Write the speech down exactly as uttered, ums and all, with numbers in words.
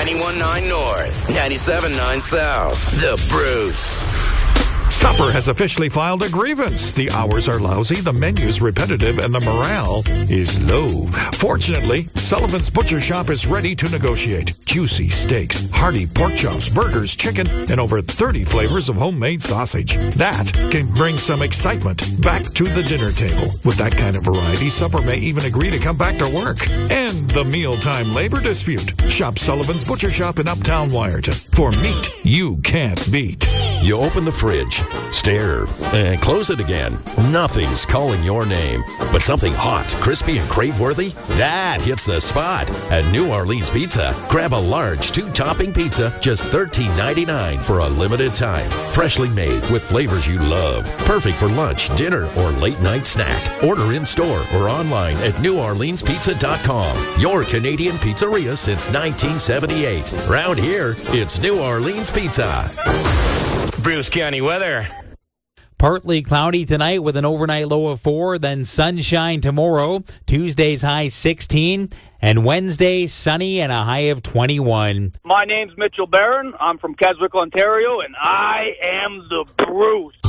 ninety-one point nine North, ninety-seven point nine South. The Bruce. Supper has officially filed a grievance. The hours are lousy, the menu's repetitive, and the morale is low. Fortunately, Sullivan's Butcher Shop is ready to negotiate. Juicy steaks, hearty pork chops, burgers, chicken, and over thirty flavors of homemade sausage. That can bring some excitement back to the dinner table. With that kind of variety, Supper may even agree to come back to work. End the mealtime labor dispute. Shop Sullivan's Butcher Shop in Uptown Wyerton for meat you can't beat. You open the fridge, stare, and close it again. Nothing's calling your name, but something hot, crispy, and crave-worthy? That hits the spot at New Orleans Pizza. Grab a large two-topping pizza, just thirteen ninety-nine for a limited time. Freshly made with flavors you love. Perfect for lunch, dinner, or late-night snack. Order in-store or online at new orleans pizza dot com. Your Canadian pizzeria since nineteen seventy-eight. Round here, it's New Orleans Pizza. Bruce County weather. Partly cloudy tonight with an overnight low of four, then sunshine tomorrow. Tuesday's high sixteen, and Wednesday sunny and a high of twenty-one. My name's Mitchell Barron. I'm from Keswick, Ontario, and I am the Bruce.